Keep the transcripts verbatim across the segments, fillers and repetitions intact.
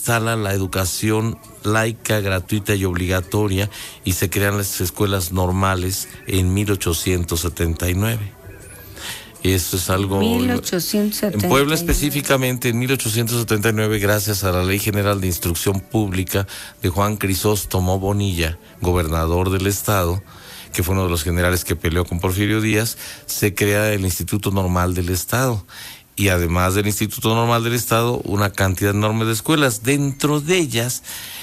instala la educación laica, gratuita y obligatoria y se crean las escuelas normales en mil ochocientos setenta y nueve. Eso es algo... mil ochocientos setenta y nueve. En Puebla específicamente, en mil ochocientos setenta y nueve, gracias a la Ley General de Instrucción Pública de Juan Crisóstomo Bonilla, gobernador del estado, que fue uno de los generales que peleó con Porfirio Díaz, se crea el Instituto Normal del Estado. Y además del Instituto Normal del Estado, una cantidad enorme de escuelas. Dentro de ellas,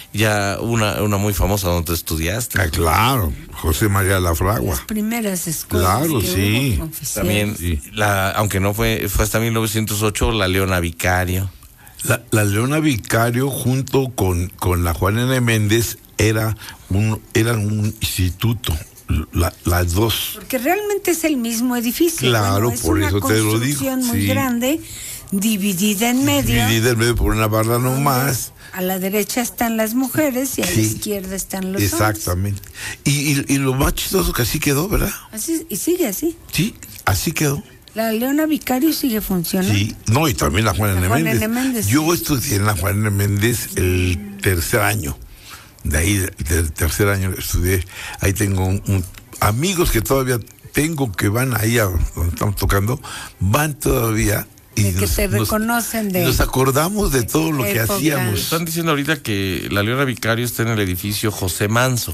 ya una, una muy famosa donde estudiaste. Ah, claro, José María Lafragua. Las primeras escuelas. Claro, que sí. hubo oficiales. También, Sí. la, aunque no fue, fue hasta mil novecientos ocho, la Leona Vicario. La, la Leona Vicario junto con, con la Juana N. Méndez era un, eran un instituto. La, las dos. Porque realmente es el mismo edificio. Claro, bueno, es por una eso te lo digo. construcción muy Sí. grande, dividida en medio. Dividida en medio por una barra nomás. A la derecha están las mujeres y a Sí. la izquierda están los Exactamente. Y, y, y lo más chistoso que así quedó, ¿verdad? hombres. Así, y sigue así. Sí, así quedó. La Leona Vicario sigue funcionando. Sí, no, y también la Juana La N. Juana Méndez. N. Méndez. Yo estudié en la Juana N. Méndez el tercer año. De ahí, del tercer año estudié. Ahí tengo un, un- amigos que todavía tengo que van ahí a donde estamos tocando, van todavía. Y De que nos, te nos- reconocen de... nos acordamos de todo lo que época. hacíamos. Están diciendo ahorita que la Leona Vicario está en el edificio José Manso.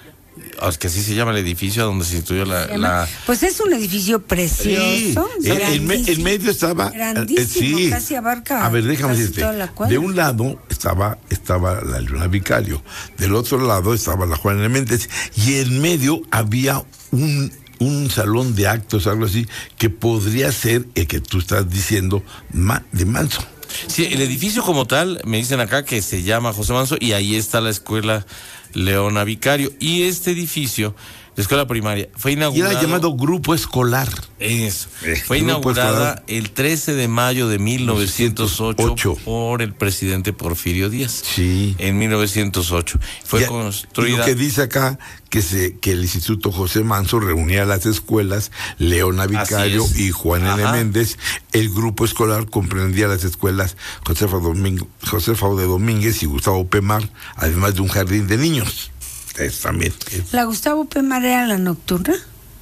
Ah, es que así se llama el edificio donde se instituyó la... Se llama- la Pues es un edificio Sí, precioso. en, en me- en medio estaba eh, Grandísimo, sí. casi abarca A ver, déjame casi decirte, toda la cuadra. de un lado estaba estaba la Leona Vicario, del otro lado estaba la Juana N. Méndez y en medio había un un salón de actos, algo así, que podría ser el que tú estás diciendo ma- de Manso. Sí, el edificio como tal, me dicen acá que se llama José Manso y ahí está la escuela Leona Vicario. Y este edificio, la escuela primaria, fue Y inaugurado... era llamado Grupo Escolar. Eso. Eh, Fue Grupo inaugurada Escolar. el trece de mayo de mil novecientos ocho Ocho. por el presidente Porfirio Díaz. Sí. En mil novecientos ocho. Fue Ya, construida... y lo que dice acá, que se que el Instituto José Manso reunía las escuelas Leona Vicario Así es. y Juan N. Ajá. Méndez. El grupo escolar comprendía las escuelas Josefa, Domingo, Josefa de Domínguez y Gustavo Pemar, además de un jardín de niños. Es también. es- ¿La Gustavo Pemar era la nocturna?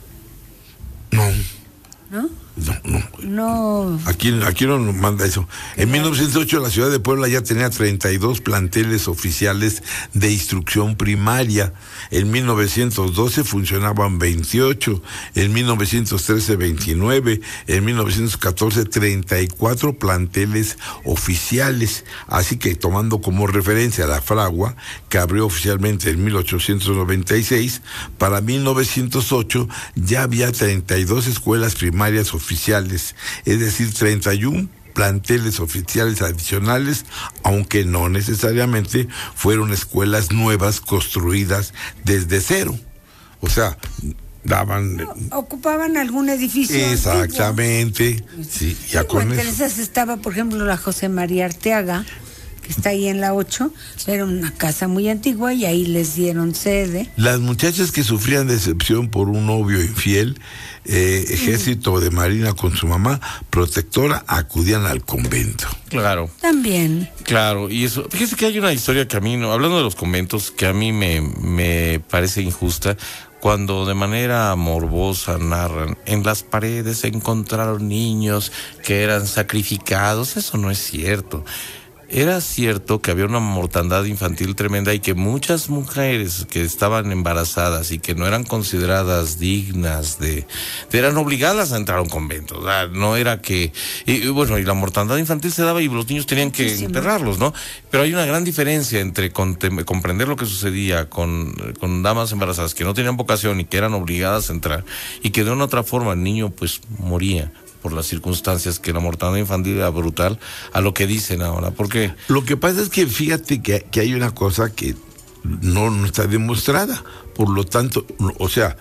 no, ¿No? no, no. No. Aquí, aquí no nos manda eso. En mil novecientos ocho la ciudad de Puebla ya tenía treinta y dos planteles oficiales de instrucción primaria. En mil novecientos doce funcionaban veintiocho, en mil novecientos trece veintinueve, en mil novecientos catorce treinta y cuatro planteles oficiales. Así que tomando como referencia la Fragua, que abrió oficialmente en mil ochocientos noventa y seis, para mil novecientos ocho ya había treinta y dos escuelas primarias oficiales, es decir, treinta y uno planteles oficiales adicionales, aunque no necesariamente fueron escuelas nuevas construidas desde cero. O sea, daban... Ocupaban algún edificio. Exactamente. Sí, ya Antiguo. con Entre eso. esas estaba, por ejemplo, la José María Arteaga, que está ahí en la ocho. Era una casa muy antigua y ahí les dieron sede. Las muchachas que sufrían decepción por un novio infiel, eh, ejército de marina con su mamá protectora, acudían al convento. Claro. También. Claro, y eso, fíjese que hay una historia que a mí, no, hablando de los conventos, que a mí me, me parece injusta, cuando de manera morbosa narran, en las paredes se encontraron niños que eran sacrificados. Eso no es cierto. Era cierto que había una mortandad infantil tremenda y que muchas mujeres que estaban embarazadas y que no eran consideradas dignas de, de eran obligadas a entrar a un convento. O sea, no era que, y, y bueno, y la mortandad infantil se daba y los niños tenían que Muchísimo. enterrarlos, ¿no? Pero hay una gran diferencia entre contem- comprender lo que sucedía con, con damas embarazadas que no tenían vocación y que eran obligadas a entrar y que de una u otra forma el niño pues moría por las circunstancias, que la mortandad infantil era brutal, a lo que dicen ahora. ¿Por qué? Lo que pasa es que fíjate que, que hay una cosa que no, no está demostrada. Por lo tanto, no- o sea,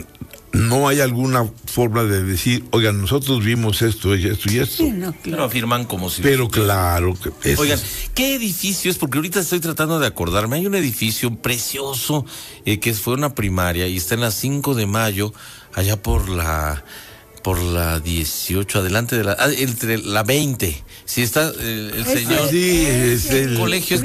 no hay alguna forma de decir, oigan, nosotros vimos esto y esto y esto. Sí, no, Pero claro. afirman como si... Pero claro que eso Oigan, es- ¿qué edificio es? Porque ahorita estoy tratando de acordarme. Hay un edificio precioso eh, que fue una primaria y está en la cinco de mayo, allá por la por la dieciocho, adelante de la... ah, entre la veinte. Si está eh, el Ese- señor... sí, es ese- el colegio